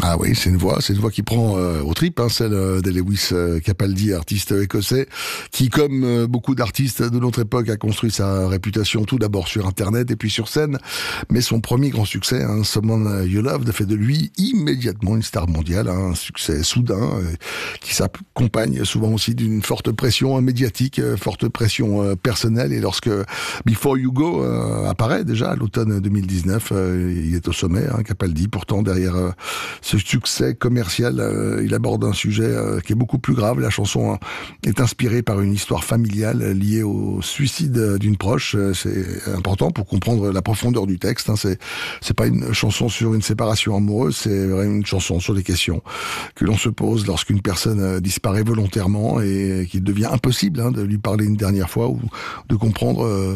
Ah oui, c'est une voix qui prend aux tripes, hein, celle de Lewis Capaldi, artiste écossais, qui, comme beaucoup d'artistes de notre époque, a construit sa réputation tout d'abord sur Internet et puis sur scène. Mais son premier grand succès, hein, Someone You Loved, fait de lui immédiatement une star mondiale, hein, un succès soudain qui s'accompagne souvent aussi d'une forte pression médiatique, forte pression personnelle. Et lorsque Before You Go apparaît déjà à l'automne 2019, il est au sommet, hein, Capaldi. Pourtant, derrière ce succès commercial, il aborde un sujet qui est beaucoup plus grave. La chanson est inspirée par une histoire familiale liée au suicide d'une proche. C'est important pour comprendre la profondeur du texte. Hein. C'est pas une chanson sur une séparation amoureuse, c'est vraiment une chanson sur les questions que l'on se pose lorsqu'une personne disparaît volontairement et qu'il devient impossible, hein, de lui parler une dernière fois ou de comprendre